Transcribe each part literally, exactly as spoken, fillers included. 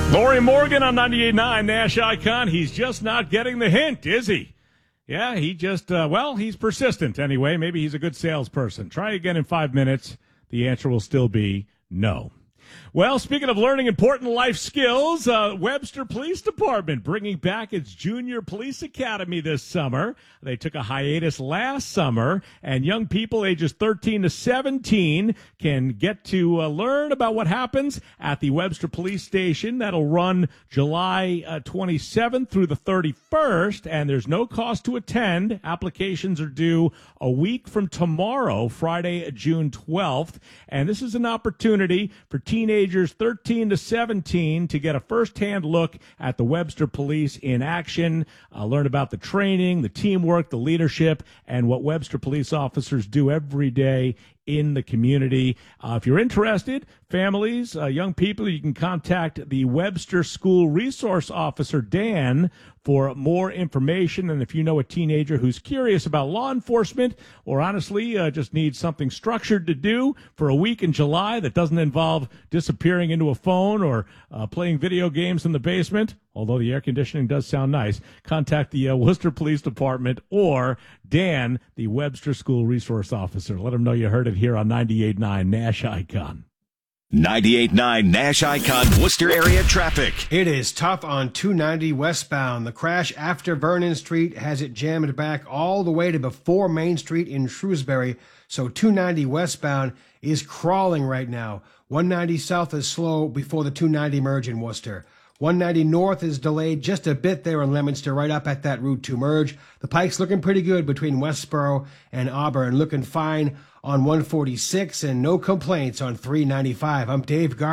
Lori Morgan on ninety-eight point nine Nash Icon. He's just not getting the hint, is he? Yeah, he just, uh, well, he's persistent anyway. Maybe he's a good salesperson. Try again in five minutes. The answer will still be no. Well, speaking of learning important life skills, uh, Webster Police Department bringing back its Junior Police Academy this summer. They took a hiatus last summer, and young people ages thirteen to seventeen can get to uh, learn about what happens at the Webster Police Station. That'll run July uh, twenty-seventh through the thirty-first, and there's no cost to attend. Applications are due a week from tomorrow, Friday, June twelfth, and this is an opportunity for teenagers thirteen to seventeen to get a first-hand look at the Webster Police in action, uh, learn about the training, the teamwork, the leadership, and what Webster police officers do every day in the community. Uh, if you're interested, families, uh, young people, you can contact the Webster School Resource Officer, Dan, for more information. And if you know a teenager who's curious about law enforcement or honestly uh, just needs something structured to do for a week in July that doesn't involve disappearing into a phone or uh, playing video games in the basement, although the air conditioning does sound nice, contact the uh, Worcester Police Department or Dan, the Webster School Resource Officer. Let them know you heard it here on ninety-eight point nine Nash Icon. ninety-eight point nine Nash Icon Worcester area traffic. It is tough on two ninety westbound. The crash after Vernon Street has it jammed back all the way to before Main Street in Shrewsbury. So two ninety westbound is crawling right now. one ninety south is slow before the two ninety merge in Worcester. one ninety north is delayed just a bit there in Leominster, right up at that Route two merge. The Pike's looking pretty good between Westboro and Auburn, looking fine on one forty-six, and no complaints on three ninety-five. I'm Dave Gardner.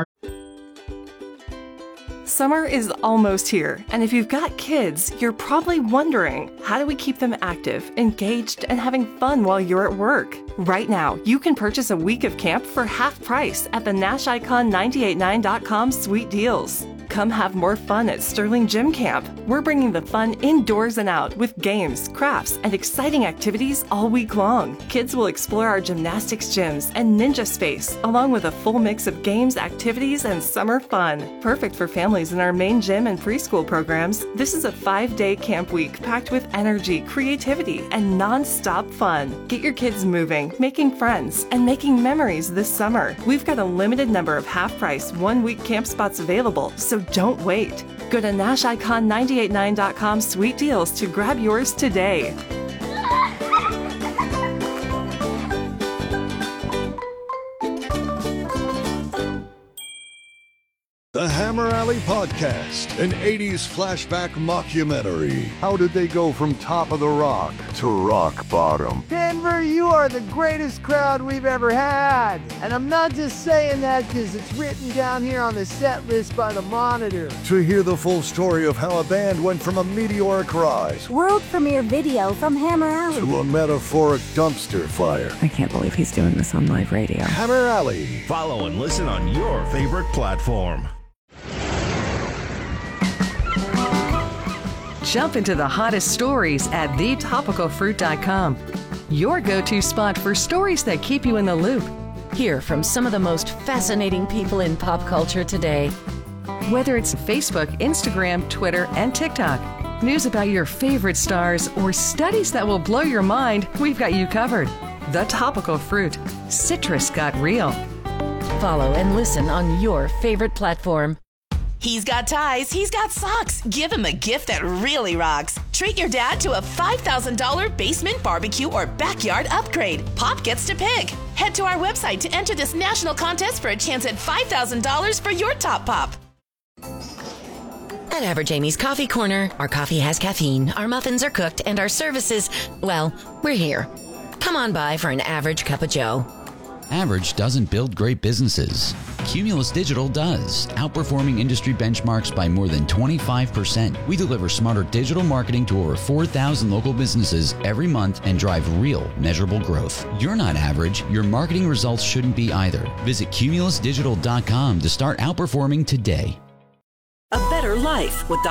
Summer is almost here, and if you've got kids, you're probably wondering, how do we keep them active, engaged, and having fun while you're at work? Right now, you can purchase a week of camp for half price at the Nash Icon nine eight nine dot com Sweet Deals. Come have more fun at Sterling Gym Camp. We're bringing the fun indoors and out with games, crafts, and exciting activities all week long. Kids will explore our gymnastics gyms and ninja space, along with a full mix of games, activities, and summer fun. Perfect for families in our main gym and preschool programs. This is a five-day camp week packed with energy, creativity, and non-stop fun. Get your kids moving, making friends, and making memories this summer. We've got a limited number of half-price, one-week camp spots available, so don't wait. Go to Nash Icon nine eight nine dot com Sweet Deals to grab yours today. The Hammer Alley Podcast, an eighties flashback mockumentary. How did they go from top of the rock to rock bottom? Denver, you are the greatest crowd we've ever had. And I'm not just saying that because it's written down here on the set list by the Monitor. To hear the full story of how a band went from a meteoric rise, world premiere video from Hammer Alley, to a metaphoric dumpster fire. I can't believe he's doing this on live radio. Hammer Alley. Follow and listen on your favorite platform. Jump into the hottest stories at the topical fruit dot com. Your go-to spot for stories that keep you in the loop. Hear from some of the most fascinating people in pop culture today. Whether it's Facebook, Instagram, Twitter, and TikTok, news about your favorite stars, or studies that will blow your mind, we've got you covered. The Topical Fruit. Citrus got real. Follow and listen on your favorite platform. He's got ties, he's got socks. Give him a gift that really rocks. Treat your dad to a five thousand dollars basement, barbecue, or backyard upgrade. Pop gets to pick. Head to our website to enter this national contest for a chance at five thousand dollars for your top pop. At Average Amy's Coffee Corner, our coffee has caffeine, our muffins are cooked, and our services, well, we're here. Come on by for an average cup of joe. Average doesn't build great businesses. Cumulus Digital does, outperforming industry benchmarks by more than twenty-five percent. We deliver smarter digital marketing to over four thousand local businesses every month and drive real, measurable growth. You're not average. Your marketing results shouldn't be either. Visit cumulus digital dot com to start outperforming today. A better life with